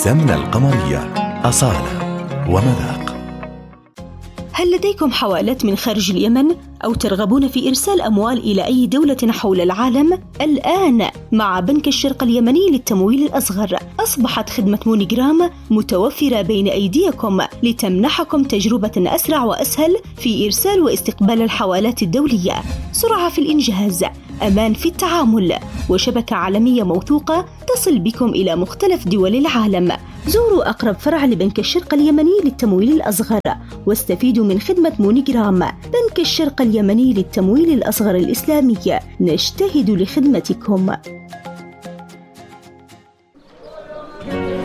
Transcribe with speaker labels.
Speaker 1: السمنة القمرية أصالة ومذاق.
Speaker 2: هل لديكم حوالات من خارج اليمن أو ترغبون في إرسال أموال إلى أي دولة حول العالم؟ الآن مع بنك الشرق اليمني للتمويل الأصغر أصبحت خدمة مونيجرام متوفرة بين أيديكم لتمنحكم تجربة أسرع وأسهل في إرسال واستقبال الحوالات الدولية، سرعة في الإنجاز، أمان في التعامل، وشبكة عالمية موثوقة تصل بكم إلى مختلف دول العالم. زوروا أقرب فرع لبنك الشرق اليمني للتمويل الأصغر واستفيدوا من خدمة مونيجرام. بنك الشرق اليمني للتمويل الأصغر الإسلامي، نجتهد لخدمتكم.